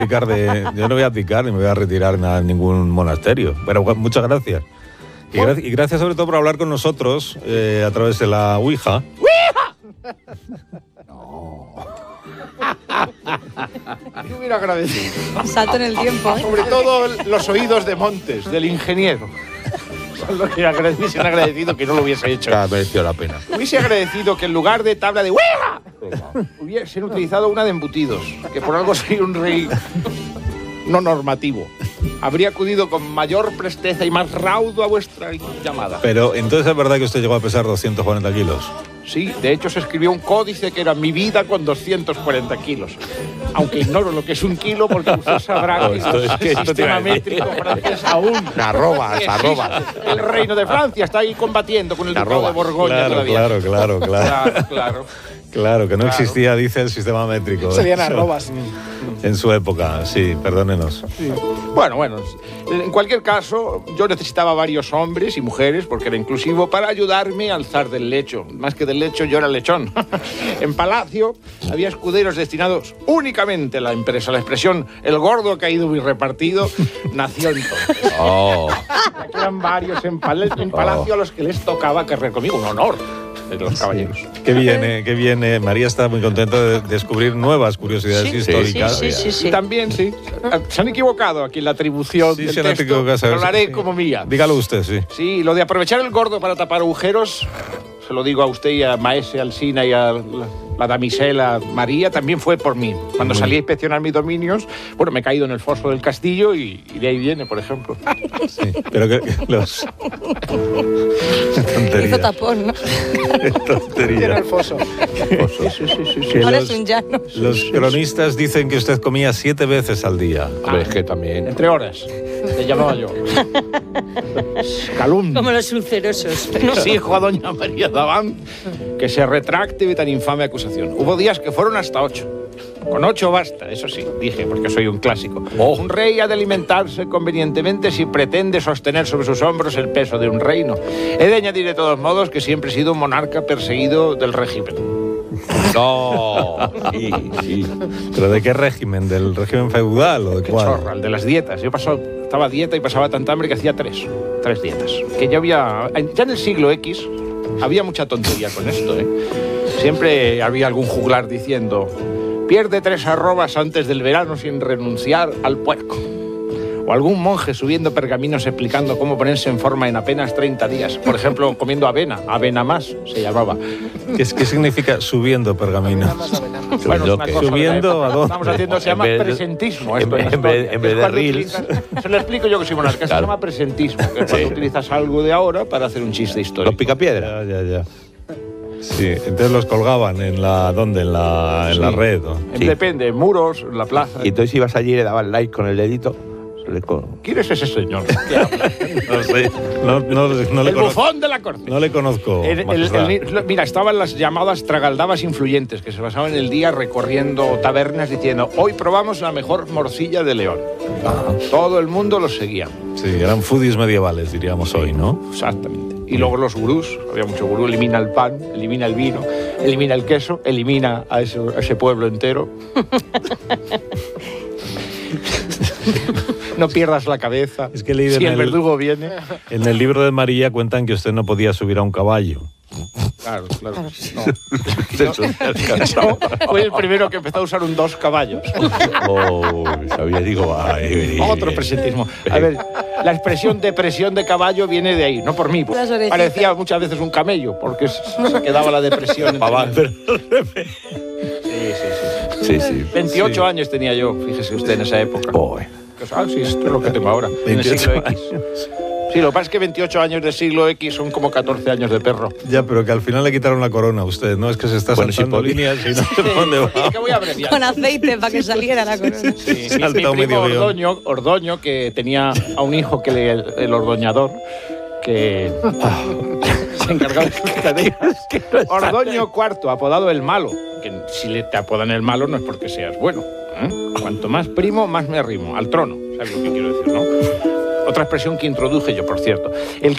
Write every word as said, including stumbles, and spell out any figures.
abdicar de, yo no voy a abdicar ni me voy a retirar en ningún monasterio. Pero muchas gracias. Y, gra- y gracias sobre todo por hablar con nosotros eh, a través de la Ouija. ¡Ouija! No. Yo hubiera agradecido. Salto en el tiempo, ¿eh? Sobre todo los oídos de Montes, del ingeniero. Son los que agradecido, han agradecido que no lo hubiese hecho. Ha merecido la pena. Hubiese agradecido que en lugar de tabla de Ouija hubiesen utilizado una de embutidos, que por algo soy un rey no normativo. Habría acudido con mayor presteza y más raudo a vuestra llamada. Pero entonces es verdad que usted llegó a pesar doscientos cuarenta kilos. Sí, de hecho se escribió un códice que era mi vida con doscientos cuarenta kilos. Aunque ignoro lo que es un kilo porque usted sabrá No, que esto es que el esto sistema te iba a métrico francés aún Arrobas, existe. arrobas. El reino de Francia está ahí combatiendo con el ducado de Borgoña Claro, todavía. claro, claro, claro. Claro, claro. Claro, que no Claro. existía, dice, el sistema métrico. Serían Eso, arrobas. En su época, sí, perdónenos. Sí. Bueno, bueno, en cualquier caso, yo necesitaba varios hombres y mujeres, porque era inclusivo, para ayudarme a alzar del lecho. Más que del lecho, yo era lechón. En Palacio había escuderos destinados únicamente a la empresa. La expresión "el gordo ha caído y repartido" nació entonces. Oh. Aquí eran varios en, pal- en Palacio a los que les tocaba cargar conmigo, un honor de los caballeros. Que viene, que viene. María está muy contenta de descubrir nuevas curiosidades Sí, históricas. sí, sí, sí, sí. Y también, sí, se han equivocado aquí en la atribución Sí, del se han texto, equivocado, pero lo haré sí. como mía. Dígalo usted, sí. Sí, lo de aprovechar el gordo para tapar agujeros, se lo digo a usted y a Maese Alsina y a la, la damisela María, también fue por mí. Cuando salí a inspeccionar mis dominios, bueno, me he caído en el foso del castillo y, y de ahí viene, por ejemplo. Sí, pero que, que los... Tontería. Hizo tapón, ¿no? Tontería. Tiene el foso. Sí, sí, sí, sí, sí. Que Ahora los, es un llano. los cronistas dicen que usted comía siete veces al día. Hombre, es que también. Entre horas, te llamaba yo. Calumnia. Como los ulcerosos. Exijo a doña María Daván que se retracte de tan infame acusación. Hubo días que fueron hasta ocho. Con ocho basta, eso sí, dije, porque soy un clásico. Un rey ha de alimentarse convenientemente si pretende sostener sobre sus hombros el peso de un reino. He de añadir de todos modos que siempre he sido un monarca perseguido del régimen. No. Sí, sí. ¿Pero de qué régimen? ¿Del régimen feudal o de Qué cuál? chorra, el de las dietas. Yo pasó, estaba a dieta y pasaba tanta hambre que hacía tres. Tres dietas. Que ya había... Ya en el siglo X había mucha tontería con esto, ¿eh? Siempre había algún juglar diciendo: pierde tres arrobas antes del verano sin renunciar al puerco. O algún monje subiendo pergaminos explicando cómo ponerse en forma en apenas treinta días. Por ejemplo, comiendo avena. Avena más se llamaba. ¿Qué, es- qué significa subiendo pergaminos? Bueno, es una cosa de la ¿Subiendo época. a dónde? Estamos haciendo, se En llama vez de- presentismo. en Esto vez- en en vez- historia. en vez Es de cuando reels. utilizas- Se lo explico yo que soy monarca. Se Claro. llama presentismo, que es cuando Sí. utilizas algo de ahora para hacer un chiste histórico. Los picapiedra. Ya, ya, ya. Sí, entonces los colgaban en la... ¿Dónde? En la, en la Sí. red. ¿no? En- Sí. Depende, en muros, en la plaza. Y entonces ibas allí y le dabas like con el dedito. Se le co- ¿Quién es ese señor? ¿Qué habla? No sé. No, no, no le El conozco. bufón de la corte. No le conozco. El- el- majestad. el- mira, estaban las llamadas tragaldabas influyentes que se pasaban el día recorriendo tabernas diciendo: hoy probamos la mejor morcilla de León. Todo el mundo los seguía. Sí, eran foodies medievales, diríamos hoy, ¿no? Exactamente. Y luego los gurús, había mucho gurú, elimina el pan, elimina el vino, elimina el queso, elimina a ese, a ese pueblo entero. No pierdas la cabeza. Es que he leído si en el el- verdugo viene. En el libro de María cuentan que usted no podía subir a un caballo. Claro, claro. No. No, fue el primero que empezó a usar un dos caballos. Oh, sabía, digo, ay, Otro presentismo. A ver, la expresión depresión de caballo viene de ahí, no por mí. Las orejitas. Parecía muchas veces un camello, porque se quedaba la depresión. entre Papá, medio. pero- Sí, sí, sí. Sí, sí. veintiocho años tenía yo, fíjese usted, en esa época. Oh, Ah, sí, esto es lo que tengo ahora, en el veintiocho siglo X. Sí, lo que pasa es que veintiocho años de siglo X son como catorce años de perro. Ya, pero que al final le quitaron la corona a usted, ¿no? Es que se está Bueno, saltando sí, por- líneas y no sé por dónde va. Es que voy a abreviar. Con aceite para que saliera la corona. Sí, Se ha mi, mi saltado primo medio guión. Ordoño, Ordoño, que tenía a un hijo que le, el, el ordoñador, que se encargaba de Ordoño cuarto, apodado el malo, que si le te apodan el malo no es porque seas bueno. ¿eh? Cuanto más primo, más me arrimo al trono. ¿Sabes lo que quiero decir, no? Otra expresión que introduje yo, por cierto. El